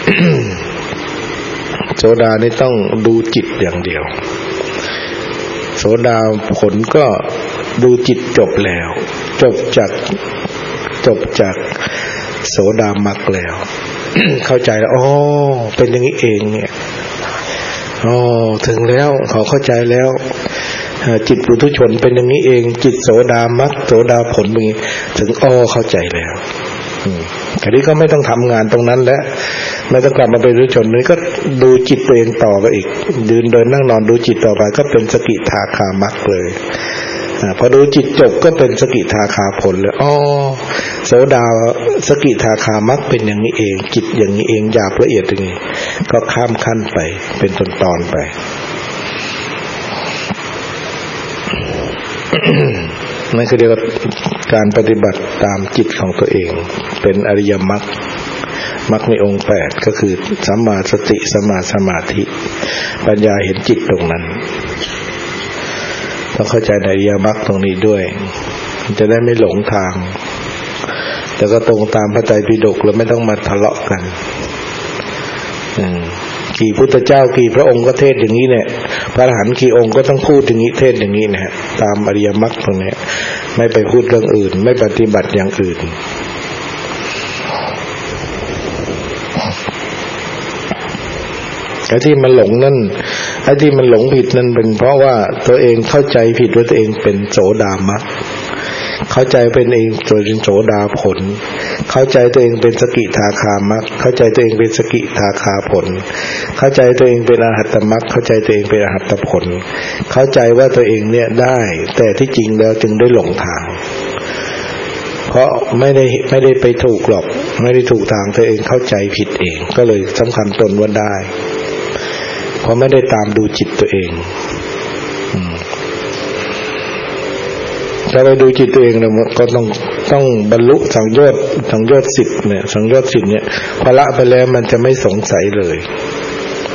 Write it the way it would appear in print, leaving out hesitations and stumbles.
โสดานี่ต้องดูจิตอย่างเดียวโสดาผลก็ดูจิตจบแล้วจบจากโสดามรรคแล้ว เข้าใจแล้วอ๋อเป็นอย่างนี้เองเนี่ยอ๋อถึงแล้วเขาเข้าใจแล้วจิตปุถุชนเป็นอย่างนี้เองจิตโสดามรรคโสดาผลเป็นอย่างนี้ถึงอ๋อเข้าใจแล้วทีนี้ก็ไม่ต้องทำงานตรงนั้นแล้วไม่ต้องกลับมาเป็นปุถุชนนี้ก็ดูจิตตัวเองต่อไปอีกยืนเดินนั่งนอนดูจิตต่อไปก็เป็นสกิทาคามรรคเลยพอดูจิตจบก็เป็นสกิทาคาผลเลยอ๋อโสดาสกิทาคามรรคเป็นอย่างนี้เองจิตอย่างนี้เองหยาบละเอียดอย่างนี้ก็ข้ามขั้นไปเป็นตอนๆไป นั่นคือเรียกว่าการปฏิบัติตามจิตของตัวเองเป็นอริยมรรคมรรคในองค์8ก็คือสัมมาสติสัมมาสมาธิปัญญาเห็นจิตตรงนั้นต้องเข้าใจในอริยมรรคตรงนี้ด้วยจะได้ไม่หลงทางแต่ก็ตรงตามพระไตรปิฎกแล้วไม่ต้องมาทะเลาะกันกี่พุทธเจ้ากี่พระองค์ก็เทศอย่างนี้เนี่ยพระอรหันต์กี่องค์ก็ต้องพูดอย่างนี้เทศอย่างนี้นะฮะตามอริยมรรคตรงนี้ไม่ไปพูดเรื่องอื่นไม่ปฏิบัติอย่างอื่นไอ้ที่มันหลงนั่นไอ้ที่มันหลงผิดนั่นเป็นเพราะว่าตัวเองเข้าใจผิดว่าตัวเองเป็นโสดามรรคเข้าใจเป็นเองตัวเป็นโสดาผลเข้าใจตัวเองเป็นสกิทาคามรรคเข้าใจตัวเองเป็นสกิทาคาผลเข้าใจตัวเองเป็นอรหัตตมรรคเข้าใจตัวเองเป็นอรหัตตผลเข้าใจว่าตัวเองเนี่ยได้แต่ที่จริงแล้วจึงได้หลงทางเพราะไม่ได้ไปถูกหรอกไม่ได้ถูกทางตัวเองเข้าใจผิดเองก็เลยสำคัญตนว่าได้เพราะไม่ได้ตามดูจิตตัวเองถ้าไปดูจิตตัวเองเนี่ยก็ต้องบรรลุสังโยชน์10เนี่ยสังโยชน์10เนี่ยพอละไปแล้วมันจะไม่สงสัยเลย